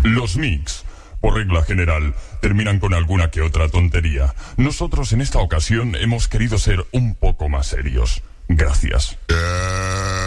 Los mix, por regla general, terminan con alguna que otra tontería. Nosotros en esta ocasión hemos querido ser un poco más serios. Gracias.